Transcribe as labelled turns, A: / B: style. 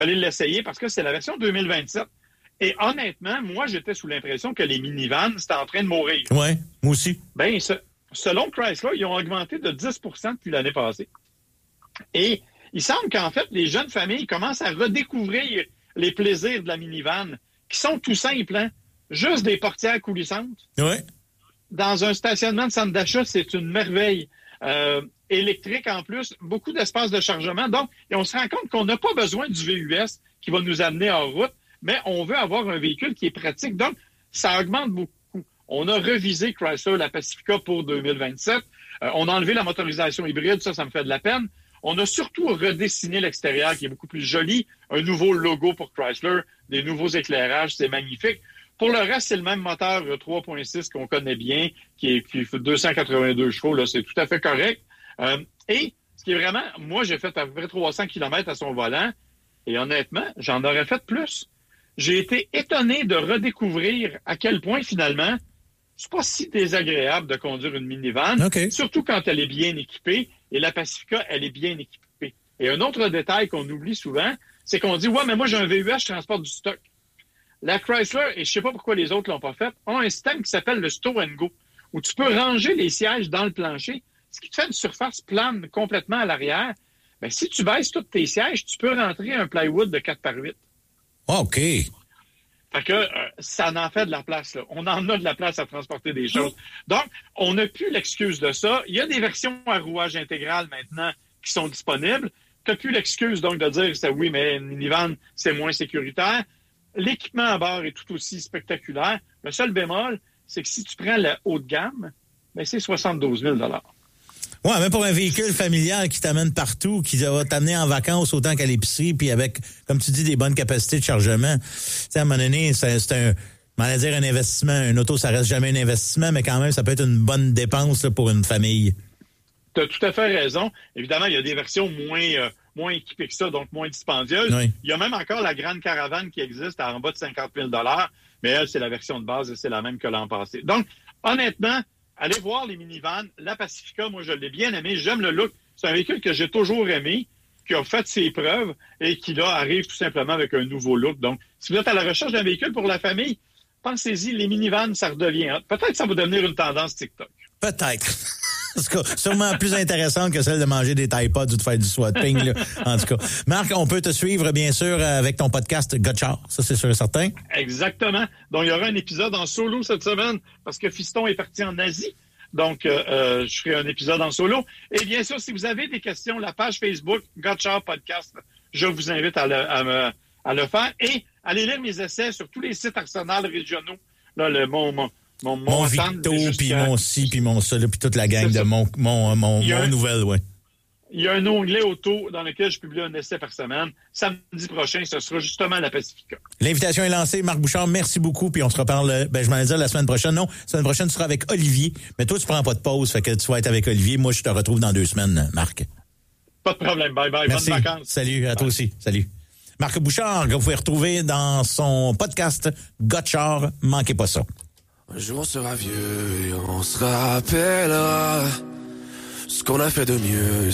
A: aller l'essayer parce que c'est la version 2027. Et honnêtement, moi, j'étais sous l'impression que les minivans, c'était en train de mourir.
B: Ouais, moi aussi.
A: Ben, selon Chrysler, ils ont augmenté de 10% depuis l'année passée. Et il semble qu'en fait, les jeunes familles commencent à redécouvrir les plaisirs de la minivan, qui sont tout simples, hein? Juste des portières coulissantes.
B: Ouais.
A: Dans un stationnement de centre d'achat, c'est une merveille. Électrique en plus, beaucoup d'espace de chargement. Donc, et on se rend compte qu'on n'a pas besoin du VUS qui va nous amener en route, mais on veut avoir un véhicule qui est pratique. Donc, ça augmente beaucoup. On a revisé Chrysler, la Pacifica pour 2027. On a enlevé la motorisation hybride, ça me fait de la peine. On a surtout redessiné l'extérieur qui est beaucoup plus joli. Un nouveau logo pour Chrysler, des nouveaux éclairages, c'est magnifique. Pour le reste, c'est le même moteur 3.6 qu'on connaît bien, qui fait 282 chevaux, là, c'est tout à fait correct. Et ce qui est vraiment, moi, j'ai fait à peu près 300 km à son volant, et honnêtement, j'en aurais fait plus. J'ai été étonné de redécouvrir à quel point, finalement, c'est pas si désagréable de conduire une minivan, surtout quand elle est bien équipée, et la Pacifica, elle est bien équipée. Et un autre détail qu'on oublie souvent, c'est qu'on dit, ouais, mais moi, j'ai un VUS, je transporte du stock. La Chrysler, et je sais pas pourquoi les autres l'ont pas fait, ont un système qui s'appelle le Stow & Go, où tu peux ranger les sièges dans le plancher, ce qui te fait une surface plane complètement à l'arrière. Ben, si tu baisses tous tes sièges, tu peux rentrer un plywood de 4x8.
B: OK.
A: Fait que ça en fait de la place, là. On en a de la place à transporter des choses. Donc, on n'a plus l'excuse de ça. Il y a des versions à rouage intégral maintenant qui sont disponibles. Tu n'as plus l'excuse donc de dire oui, mais une minivan, c'est moins sécuritaire. L'équipement à bord est tout aussi spectaculaire. Le seul bémol, c'est que si tu prends la haut de gamme, ben c'est 72 000 $.
B: Ouais, même pour un véhicule familial qui t'amène partout, qui va t'amener en vacances autant qu'à l'épicerie, puis avec, comme tu dis, des bonnes capacités de chargement. Tu sais, à un moment donné, c'est un, on va dire un investissement. Un auto, ça reste jamais un investissement, mais quand même, ça peut être une bonne dépense là, pour une famille.
A: Tu as tout à fait raison. Évidemment, il y a des versions moins équipées que ça, donc moins dispendieuses.
B: Oui.
A: Il y a même encore la grande caravane qui existe en bas de 50 000 $, mais elle, c'est la version de base et c'est la même que l'an passé. Donc, honnêtement, allez voir les minivans. La Pacifica, moi, je l'ai bien aimé. J'aime le look. C'est un véhicule que j'ai toujours aimé, qui a fait ses preuves et qui, là, arrive tout simplement avec un nouveau look. Donc, si vous êtes à la recherche d'un véhicule pour la famille, pensez-y, les minivans, ça redevient. Peut-être que ça va devenir une tendance TikTok.
B: Peut-être. Sûrement plus intéressante que celle de manger des Tide Pods ou de faire du swatting, là. En tout cas. Marc, on peut te suivre, bien sûr, avec ton podcast Gotchard. Ça, c'est sûr et certain.
A: Exactement. Donc, il y aura un épisode en solo cette semaine parce que Fiston est parti en Asie. Donc, je ferai un épisode en solo. Et bien sûr, si vous avez des questions, la page Facebook Gotchard Podcast, je vous invite à le faire. Et allez lire mes essais sur tous les sites Arsenal régionaux. Là,
B: Mon Victo, puis mon ci, puis mon ça, puis toute la gang de mon nouvelle, ouais.
A: Il y a un onglet auto dans lequel je publie un essai par semaine. Samedi prochain, ce sera justement la Pacifica.
B: L'invitation est lancée. Marc Bouchard, merci beaucoup. Puis on se reparle, je m'en ai dit la semaine prochaine. Non, la semaine prochaine, tu seras avec Olivier. Mais toi, tu prends pas de pause, fait que tu vas être avec Olivier. Moi, je te retrouve dans 2 semaines, Marc.
A: Pas de problème. Bye bye.
B: Merci.
A: Bonnes vacances.
B: Salut à toi aussi. Salut. Marc Bouchard, que vous pouvez retrouver dans son podcast Gotchard. Manquez pas ça.
C: Un jour on sera vieux et on se rappellera ce qu'on a fait de mieux.